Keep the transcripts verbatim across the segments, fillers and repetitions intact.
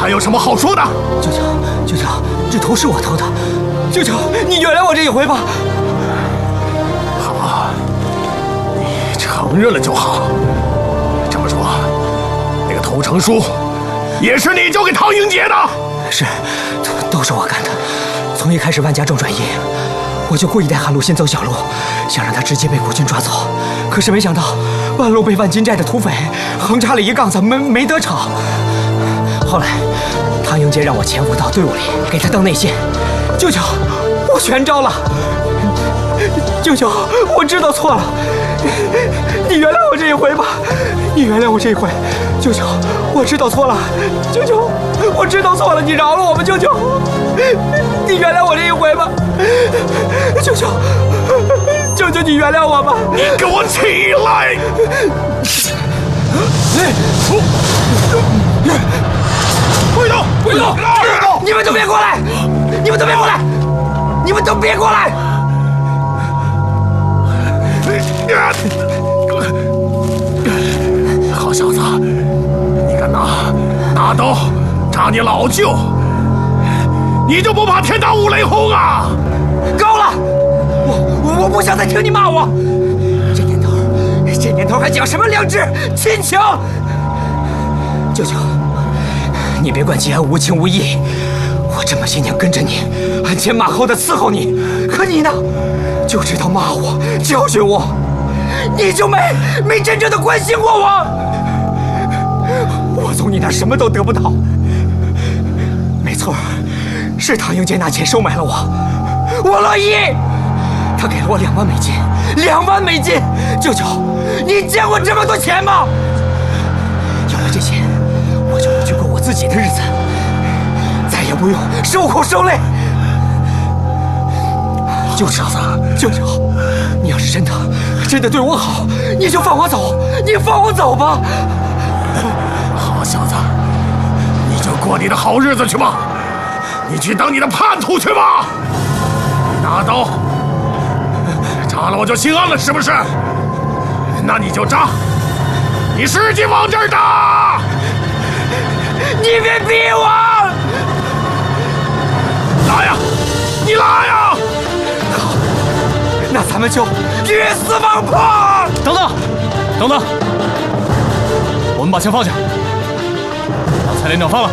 还有什么好说的？ 舅舅，舅舅，这头是我偷的，舅舅，你原谅我这一回吧。 好，你承认了就好。这么说，那个投诚书也是你交给唐英杰的？ 是，都都是我干的。从一开始万家正转移，我就故意带韩露先走小路，想让他直接被国军抓走。可是没想到，半路被万金寨的土匪横插了一杠子，没没得逞。后来，唐英杰让我潜伏到队伍里，给他当内线。舅舅，我全招了。舅舅，我知道错了，你原谅我这一回吧，你原谅我这一回。舅舅，我知道错了，舅舅，我知道错了，你饶了我吧，舅舅，你原谅我这一回吧，舅舅，舅舅，你原谅我吧。 你给我起来！跪倒！跪倒！跪倒！ 你们都别过来！你们都别过来！你们都别过来！ 好小子，你敢拿拿刀扎你老舅，你就不怕天打五雷轰啊？ 够了！我我我不想再听你骂我。这年头，这年头还讲什么良知、亲情？舅舅，你别管吉安无情无义，我这么些年跟着你，鞍前马后的伺候你，可你呢，就知道骂我、教训我，你就没没真正的关心过我。我从你那什么都得不到。没错，是唐英杰拿钱收买了我，我乐意。他给了我两万美金，两万美金。舅舅，你见过这么多钱吗？有了这钱，我就能去过我自己的日子，再也不用受苦受累。舅舅，舅舅，你要是真的真的对我好，你就放我走，你放我走吧。 好小子，你就过你的好日子去吧，你去当你的叛徒去吧。你拿刀扎了我就心安了，是不是？那你就扎，你使劲往这儿打！ 你别逼我！ 来呀，你来呀！ 好，那咱们就鱼死网破！ 等等，等等，我们把枪放下，把蔡连长放了。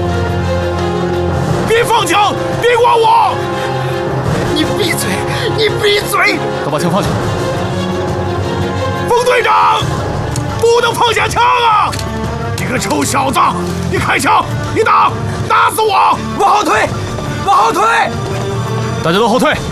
别放枪！别管我！ 你闭嘴！你闭嘴！ 都把枪放下！ 冯队长，不能放下枪啊！你个臭小子，你开枪！你打！打死我！ 往后退！往后退！ 大家都后退！